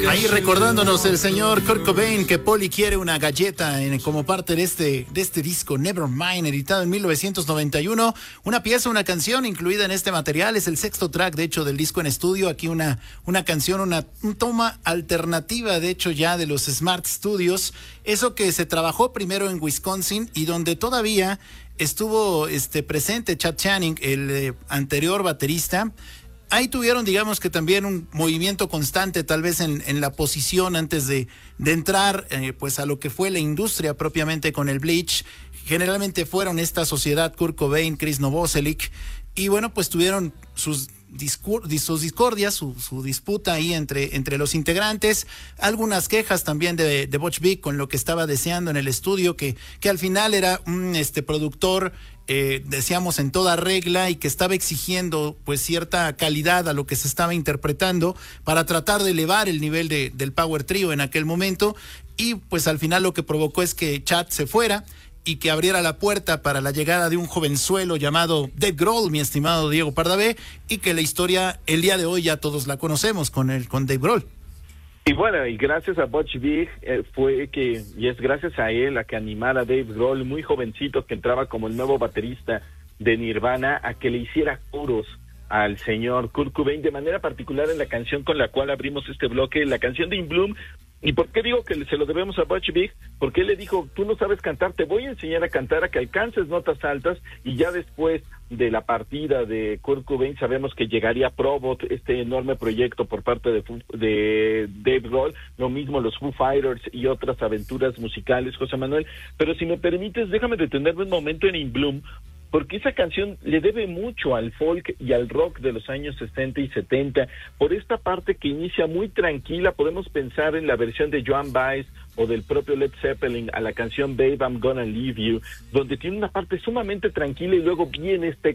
Ahí recordándonos el señor Kurt Cobain que Polly quiere una galleta como parte de este disco Nevermind, editado en 1991. Una canción incluida en este material, es el sexto track, de hecho, del disco en estudio. Aquí una canción, una toma alternativa, de hecho, ya de los Smart Studios. Eso que se trabajó primero en Wisconsin y donde todavía estuvo presente Chad Channing, el anterior baterista. Ahí tuvieron, digamos que también un movimiento constante, tal vez en la posición antes de entrar pues a lo que fue la industria propiamente con el Bleach. Generalmente fueron esta sociedad Kurt Cobain, Chris Novoselic, y bueno, pues tuvieron sus discordias, su disputa ahí entre los integrantes, algunas quejas también de Butch Vig con lo que estaba deseando en el estudio, que al final era un productor, decíamos, en toda regla, y que estaba exigiendo pues cierta calidad a lo que se estaba interpretando para tratar de elevar el nivel del Power Trio en aquel momento, y pues al final lo que provocó es que Chad se fuera y que abriera la puerta para la llegada de un jovenzuelo llamado Dave Grohl, mi estimado Diego Pardavé, y que la historia el día de hoy ya todos la conocemos con Dave Grohl. Y bueno, y gracias a Butch Vig y es gracias a él a que animara a Dave Grohl, muy jovencito, que entraba como el nuevo baterista de Nirvana, a que le hiciera coros al señor Kurt Cobain, de manera particular en la canción con la cual abrimos este bloque, la canción de In Bloom. ¿Y por qué digo que se lo debemos a Butch Vig? Porque él le dijo, tú no sabes cantar, te voy a enseñar a cantar, a que alcances notas altas. Y ya después de la partida de Kurt Cobain sabemos que llegaría Probot, este enorme proyecto por parte de Dave Grohl, lo mismo los Foo Fighters y otras aventuras musicales, José Manuel. Pero si me permites, déjame detenerme un momento en In Bloom, porque esa canción le debe mucho al folk y al rock de los años 60 y 70, por esta parte que inicia muy tranquila. Podemos pensar en la versión de Joan Baez o del propio Led Zeppelin a la canción Babe, I'm Gonna Leave You, donde tiene una parte sumamente tranquila y luego viene este